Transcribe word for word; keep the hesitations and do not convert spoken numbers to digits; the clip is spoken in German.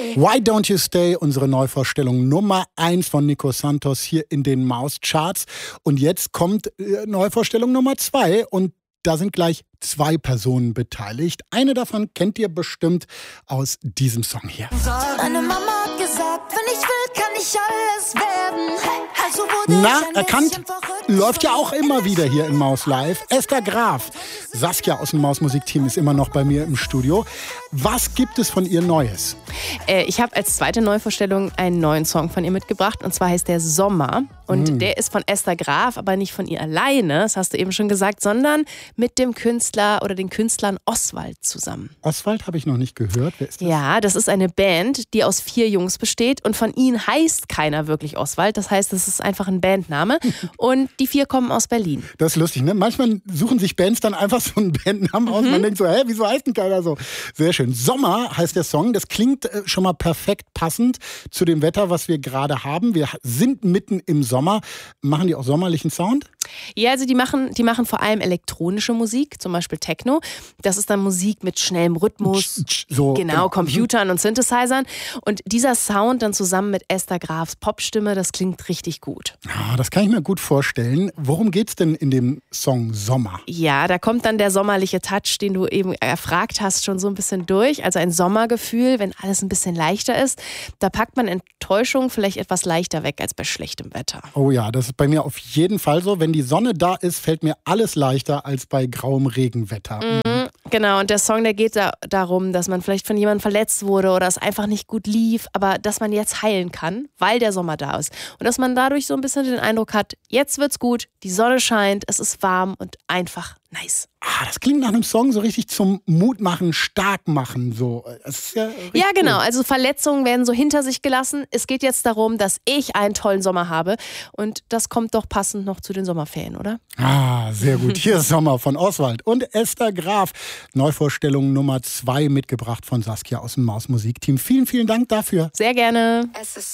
Why Don't You Stay, unsere Neuvorstellung Nummer eins von Nico Santos hier in den Maus-Charts. Und jetzt kommt äh, Neuvorstellung Nummer zwei und da sind gleich zwei Personen beteiligt. Eine davon kennt ihr bestimmt aus diesem Song hier. Meine Mama hat gesagt, wenn ich will, kann ich alles werden. Also wurde Na, ich ein erkannt? bisschen verrückt. Läuft ja auch immer wieder hier in Maus Live. Esther Graf, Saskia aus dem Maus-Musikteam ist immer noch bei mir im Studio. Was gibt es von ihr Neues? Äh, ich habe als zweite Neuvorstellung einen neuen Song von ihr mitgebracht und zwar heißt der Sommer. Und mm. der ist von Esther Graf, aber nicht von ihr alleine, das hast du eben schon gesagt, sondern mit dem Künstler oder den Künstlern Oswald zusammen. Oswald habe ich noch nicht gehört. Wer ist das? Ja, das ist eine Band, die aus vier Jungs besteht und von ihnen heißt keiner wirklich Oswald. Das heißt, das ist einfach ein Bandname und die vier kommen aus Berlin. Das ist lustig, ne? Manchmal suchen sich Bands dann einfach so einen Bandnamen aus. Mhm. Man denkt so, hä, wieso heißt denn keiner so? Sehr schön. Sommer heißt der Song. Das klingt äh, schon mal perfekt passend zu dem Wetter, was wir gerade haben. Wir sind mitten im Sommer. Machen die auch sommerlichen Sound? Ja, also die machen, die machen vor allem elektronische Musik, zum Beispiel Techno. Das ist dann Musik mit schnellem Rhythmus, so, genau, Computern und Synthesizern. Und dieser Sound dann zusammen mit Esther Grafs Popstimme, das klingt richtig gut. Ja, das kann ich mir gut vorstellen. Worum geht's denn in dem Song Sommer? Ja, da kommt dann der sommerliche Touch, den du eben erfragt hast, schon so ein bisschen durch. Also ein Sommergefühl, wenn alles ein bisschen leichter ist. Da packt man Enttäuschung vielleicht etwas leichter weg als bei schlechtem Wetter. Oh ja, das ist bei mir auf jeden Fall so. Wenn die Sonne da ist, fällt mir alles leichter als bei grauem Regenwetter. Mhm, genau, und der Song, der geht da, darum, dass man vielleicht von jemandem verletzt wurde oder es einfach nicht gut lief, aber dass man jetzt heilen kann, weil der Sommer da ist. Und dass man dadurch so ein bisschen den Eindruck hat, jetzt wird's gut, die Sonne scheint, es ist warm und einfach nice. Ah, das klingt nach einem Song so richtig zum Mut machen, stark machen. So. Das ist ja, ja, genau. Cool. Also Verletzungen werden so hinter sich gelassen. Es geht jetzt darum, dass ich einen tollen Sommer habe. Und das kommt doch passend noch zu den Sommerferien, oder? Ah, sehr gut. Hier ist Sommer von Oswald und Esther Graf. Neuvorstellung Nummer zwei mitgebracht von Saskia aus dem Maus-Musikteam. Vielen, vielen Dank dafür. Sehr gerne. Es ist